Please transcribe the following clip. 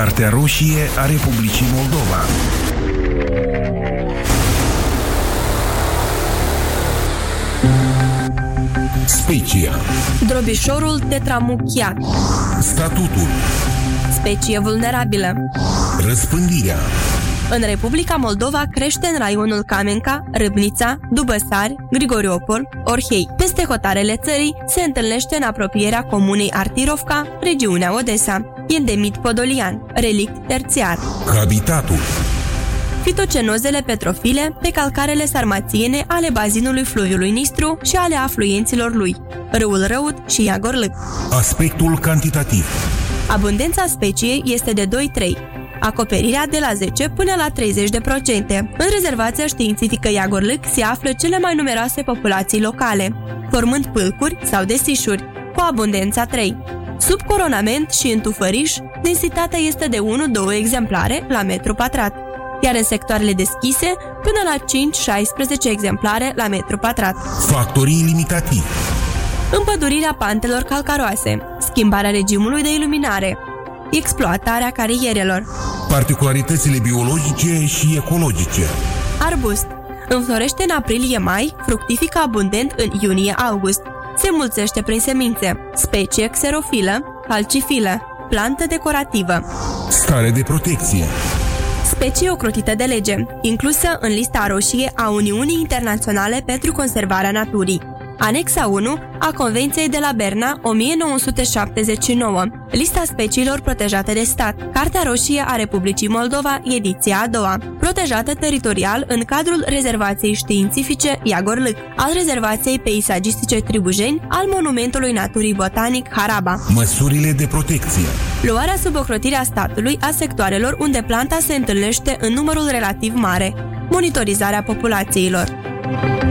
Cartea roșie a Republicii Moldova. Specia. Drobișorul tetramuchiat. Statutul. Specie vulnerabilă. Răspândirea. În Republica Moldova crește în raionul Camenca, Râbnița, Dubăsari, Grigoriopol, Orhei. Peste hotarele țării se întâlnește în apropierea comunei Artirovca, regiunea Odessa. Endemit podolian, relict terțiar. Habitatul. Fitocenozele petrofile pe calcarele sarmațiene ale bazinului fluviului Nistru și ale afluenților lui, râul Răut și Iagorlâc. Aspectul cantitativ. Abundența speciei este de 2-3, acoperirea de la 10 până la 30%. În rezervația științifică Iagorlâc se află cele mai numeroase populații locale, formând pâlcuri sau desișuri, cu abundența 3. Sub coronament și în tufăriș, densitatea este de 1-2 exemplare la metru pătrat, iar în sectoarele deschise până la 5-16 exemplare la metru pătrat. Factorii limitativi. Împădurirea pantelor calcaroase, schimbarea regimului de iluminare, exploatarea carierelor. Particularitățile biologice și ecologice. Arbust. Înflorește în aprilie-mai, fructifică abundent în iunie-august. Se mulțește prin semințe. Specie xerofilă, calcifilă, plantă decorativă. Stare de protecție. Specie ocrotită de lege, inclusă în lista roșie a Uniunii Internaționale pentru Conservarea Naturii. Anexa 1 a Convenției de la Berna 1979. Lista speciilor protejate de stat. Cartea roșie a Republicii Moldova, ediția a doua. Protejată teritorial în cadrul rezervației științifice Iagorlâc, al rezervației peisagistice Tribujeni, al Monumentului Naturii Botanic Haraba. Măsurile de protecție. Luarea sub ocrotirea statului a sectoarelor unde planta se întâlnește în numărul relativ mare. Monitorizarea populațiilor.